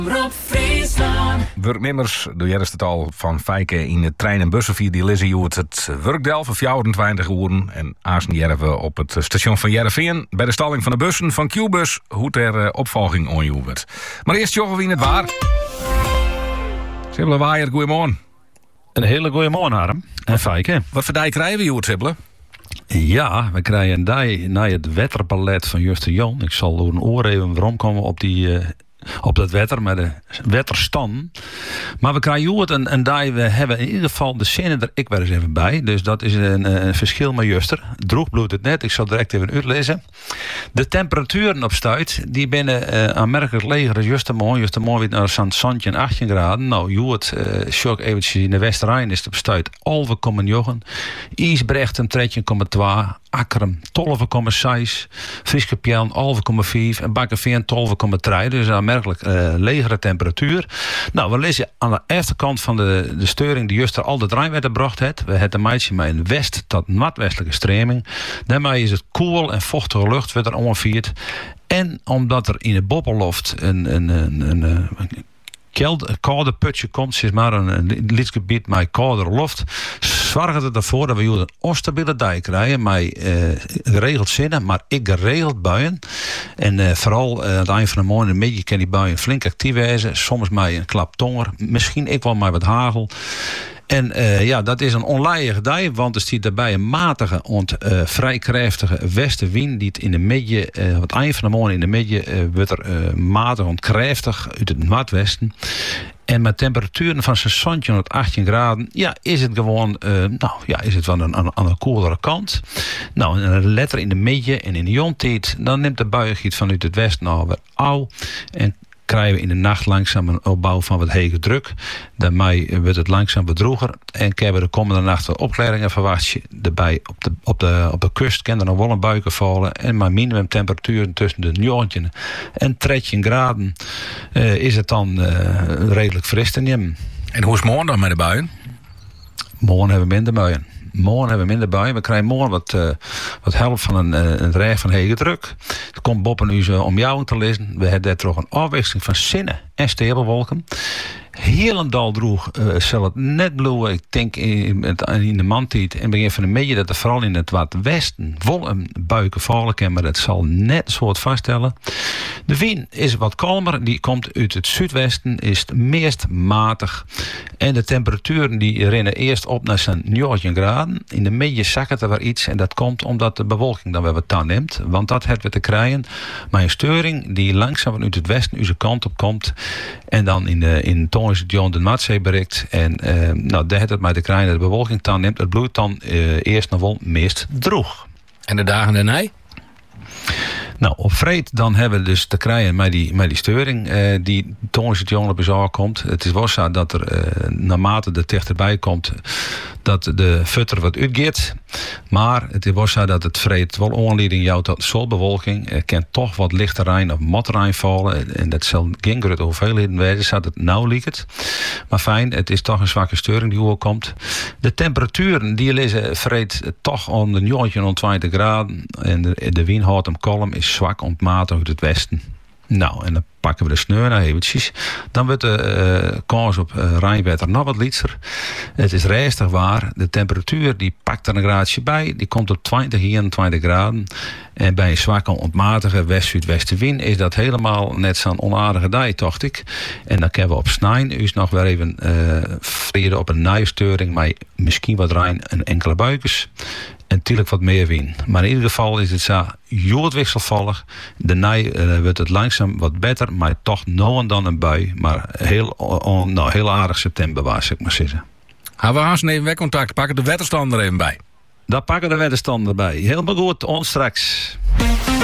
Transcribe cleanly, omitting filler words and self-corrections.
Rob Friesland. Werknemers, de eerste tal van Fijke in de trein- en bussenvier die lezen hoe het werkdel van 24 uur. En aanstaan we op het station van Jereveen bij de stalling van de bussen van Q-bus hoe ter opvolging onjoe wordt. Maar eerst joggen we in het waar. Sibylle Waaier, goeiemorgen. Een hele goede morgen, Harm. En Fijke. Wat voor dij krijgen we, Joert Sibylle? Ja, we krijgen een dij naar het wetterballet van Juste Jan. Ik zal door een oor even rondkomen op dat wetter, met de wetterstand. Maar we krijgen ook een dij, we hebben in ieder geval de zinnen er ik wel eens even bij. Dus dat is een verschil met Juster. Droeg bloedt het net, ik zal direct even uitlezen. De temperaturen op stuit, die binnen aanmerkelijk leger als Justermoorn. Justermoorn weer naar zo'n zandje en 18 graden. Nou, Joert, shock eventjes in de Westerrijn is het op stuit 11,9. Isbrecht 13,2. Akkeren 12,6. Frieske Pjellen 11,4. En Bakkeveen 12,3. Dus een aanmerkelijk legere temperatuur. Nou, we lezen aan de achterkant van de steuring die Juster al de Rijnwetter gebracht heeft. We hebben een meisje met een west- tot noordwestelijke streming. Daarmee is het koel en vochtige lucht werd er ongeveerd. En omdat er in de bobbelloft een koude putje komt, zeg maar een lidsgebied met koude lucht, zorgt het ervoor dat we een onstabiele dijk krijgen met geregeld zinnen, maar ik geregeld buien. En vooral aan het eind van de morgen in de middag kan die buien flink actief zijn, soms met een klap tonger, misschien ik wel met wat hagel. En dat is een onleidige dij, want er stiet daarbij een matige vrij krachtige westenwind die het in de midden, op het eind van de morgen in de midden, wordt er matig krachtig uit het noordwesten. En met temperaturen van zo'n zandje tot 18 graden, is het gewoon, is het wel aan de koelere kant. Nou, en letter in de midden en in de jontijd, dan neemt de buiengiet vanuit het westen nou weer auw en krijgen we in de nacht langzaam een opbouw van wat hege druk. Daarmee wordt het langzaam wat droger. En kunnen we de komende nacht wat opklaringen verwacht je erbij. Op de kust kan er nog wel een buiken vallen. En maar minimumtemperaturen tussen de 9 en 13 graden is het dan redelijk fris te nemen. En hoe is morgen dan met de buien? Morgen hebben we minder buien. Morgen hebben we minder buien. We krijgen morgen wat help van een rij van hege druk. Er komt Bob en u om jou te lezen. We hebben daar toch een afwisseling van zinnen en stapelwolken. Helendal droeg zal het net bloeien. Ik denk in de maandtijd en begin van de middag dat er vooral in het wat westen vol een buiken vallen kan, maar dat zal net zo wat vaststellen. De wind is wat kalmer, die komt uit het zuidwesten, is het meest matig. En de temperaturen die rennen eerst op naar zo'n 19 graden. In de middag zakt het er weer iets en dat komt omdat de bewolking dan weer wat toeneemt. Want dat hebben we te krijgen. Maar een steuring die langzaam vanuit het westen onze kant op komt. En dan in toon is het Johan de Noordzee bereikt. En daar heeft het met de krijgen dat de bewolking toeneemt. Het bloeit dan eerst nog wel meest droog. En de dagen daarna? Nou, op vreed dan hebben we dus te krijgen met die steuring die toon is het Johan op bezorg komt. Het is wel zo dat er naarmate het dichterbij komt dat de futter wat uitgeeft. Maar het is wel zo dat het vreed wel onleiding jou tot zolbewolking. Er kan toch wat lichterrein of motterrein vallen. En dat zal geen grote hoeveelheden wezen, zodat het nauw liegt. Maar fijn, het is toch een zwakke steuring die komt. De temperaturen die lezen vreed toch om de 19 graden. En de wind houdt hem kalm, is zwak ontmatig uit het westen. Nou, en dan pakken we de sneur nou eventjes. Dan wordt de kans op Rijnwetter nog wat lietser. Het is rijstig waar. De temperatuur die pakt er een graadje bij. Die komt op 21 graden. En bij een zwakke ontmatige west-zuidwestenwind is dat helemaal net zo'n onaardige dij, dacht ik. En dan kunnen we op snijn dus nog weer even vrede op een nijsteuring. Maar misschien wat Rijn en enkele buikjes. En natuurlijk wat meer wind. Maar in ieder geval is het zo wisselvallig. De nij wordt het langzaam wat beter. Maar toch nou en dan een bui. Maar heel aardig september was, ik maar zeggen. Gaan we haast even wegcontact pakken. De wetterstand er even bij. Daar pakken de wetterstand erbij. Helemaal goed, ons straks.